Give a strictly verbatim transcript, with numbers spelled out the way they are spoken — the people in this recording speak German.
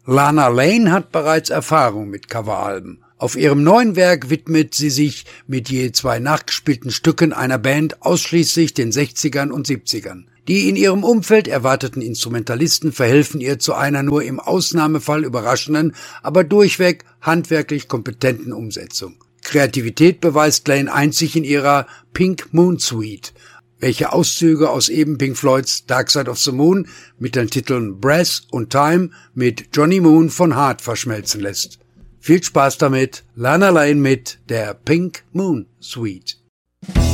Lana Lane hat bereits Erfahrung mit Coveralben. Auf ihrem neuen Werk widmet sie sich mit je zwei nachgespielten Stücken einer Band ausschließlich den sechzigern und siebzigern. Die in ihrem Umfeld erwarteten Instrumentalisten verhelfen ihr zu einer nur im Ausnahmefall überraschenden, aber durchweg handwerklich kompetenten Umsetzung. Kreativität beweist Lane einzig in ihrer Pink Moon Suite, welche Auszüge aus eben Pink Floyds Dark Side of the Moon mit den Titeln Brass und Time mit Johnny Moon von Heart verschmelzen lässt. Viel Spaß damit, Lana Lane mit der Pink Moon Suite.